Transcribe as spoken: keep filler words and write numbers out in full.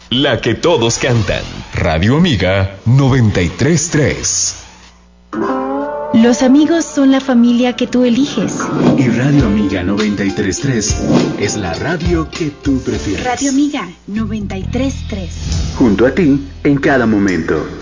La que todos cantan. Radio Amiga noventa y tres punto tres. Los amigos son la familia que tú eliges. Y Radio Amiga noventa y tres punto tres es la radio que tú prefieres. Radio Amiga noventa y tres punto tres. Junto a ti en cada momento.